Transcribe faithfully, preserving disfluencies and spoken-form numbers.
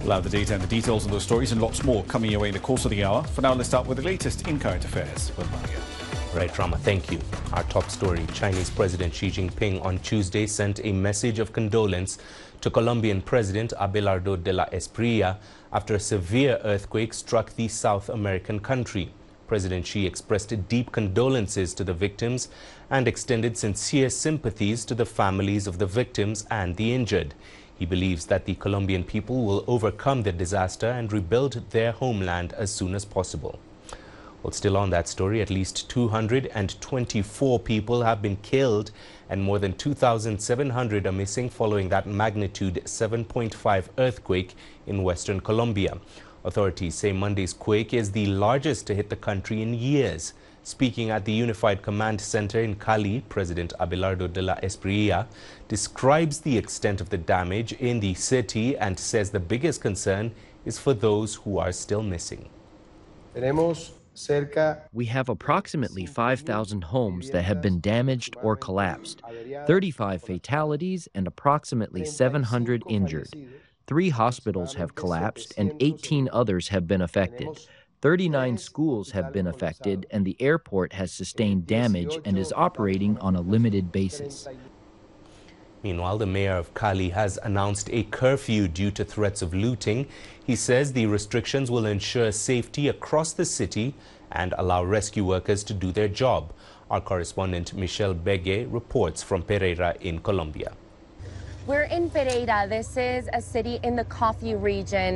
We'll have the data and the details of those stories and lots more coming your way in the course of the hour. For now, let's start with the latest in current affairs with Maria. Right, Rama, thank you. Our top story, Chinese President Xi Jinping on Tuesday sent a message of condolence to Colombian President Abelardo de la Espriella after a severe earthquake struck the South American country. President Xi expressed deep condolences to the victims and extended sincere sympathies to the families of the victims and the injured. He believes that the Colombian people will overcome the disaster and rebuild their homeland as soon as possible. Well, still on that story, at least two hundred twenty-four people have been killed and more than two thousand seven hundred are missing following that magnitude seven point five earthquake in western Colombia. Authorities say Monday's quake is the largest to hit the country in years. Speaking at the Unified Command Center in Cali, President Abelardo de la Espriella describes the extent of the damage in the city and says the biggest concern is for those who are still missing. We have approximately five thousand homes that have been damaged or collapsed, thirty-five fatalities and approximately seven hundred injured. Three hospitals have collapsed and eighteen others have been affected. thirty-nine schools have been affected and the airport has sustained damage and is operating on a limited basis. Meanwhile, the mayor of Cali has announced a curfew due to threats of looting. He says the restrictions will ensure safety across the city and allow rescue workers to do their job. Our correspondent Michelle Begue reports from Pereira in Colombia. We're in Pereira. This is a city in the coffee region.